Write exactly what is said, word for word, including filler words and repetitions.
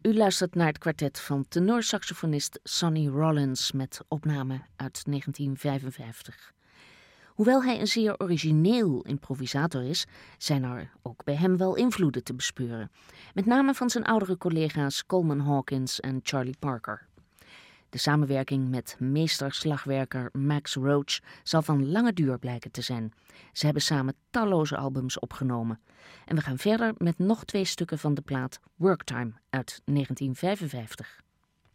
U luistert naar het kwartet van tenorsaxofonist Sonny Rollins met opname uit negentien vijfenvijftig. Hoewel hij een zeer origineel improvisator is, zijn er ook bij hem wel invloeden te bespeuren. Met name van zijn oudere collega's Coleman Hawkins en Charlie Parker. De samenwerking met meesterslagwerker Max Roach zal van lange duur blijken te zijn. Ze hebben samen talloze albums opgenomen. En we gaan verder met nog twee stukken van de plaat Worktime uit negentien vijfenvijftig.